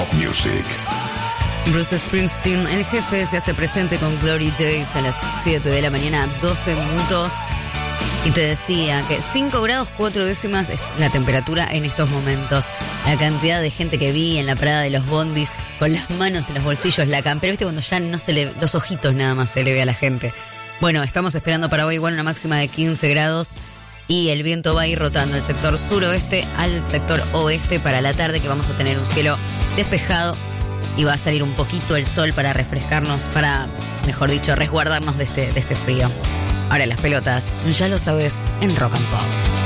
Pop Music. Bruce Springsteen, el jefe, se hace presente con Glory Days a las 7 de la mañana, 12 minutos. Y te decía que 5 grados 4 décimas es la temperatura en estos momentos. La cantidad de gente que vi en la parada de los bondis con las manos en los bolsillos, la campera, ¿viste? Cuando ya no se le, los ojitos nada más se le ve a la gente. Bueno, estamos esperando para hoy igual una máxima de 15 grados y el viento va a ir rotando del sector suroeste al sector oeste para la tarde, que vamos a tener un cielo despejado y va a salir un poquito el sol para refrescarnos, para, mejor dicho, resguardarnos de este frío. Ahora las pelotas, ya lo sabes, en Rock and Pop.